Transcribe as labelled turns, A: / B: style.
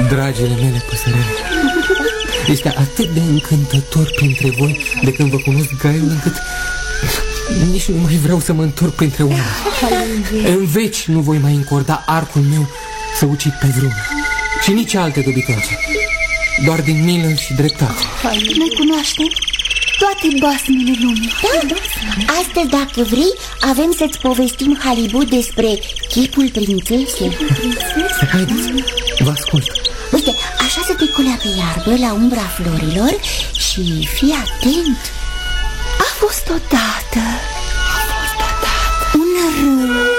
A: Dragile mele păsărele, este atât de încântător printre voi de când vă cunosc gaiul, încât nici nu mai vreau să mă întorc printre oameni. În veci nu voi mai încorda arcul meu să ucid pe vreunul și nici alte dobitoace, doar din milă și dreptate.
B: Noi cunoaștem toate basmele lumii.
C: Da, astăzi, dacă vrei, avem să-ți povestim halibut despre chipul prințesei.
A: Haideți, vă ascult.
C: Uite, așa se te culea pe iarbă la umbra florilor și fii atent.
B: A fost odată un râu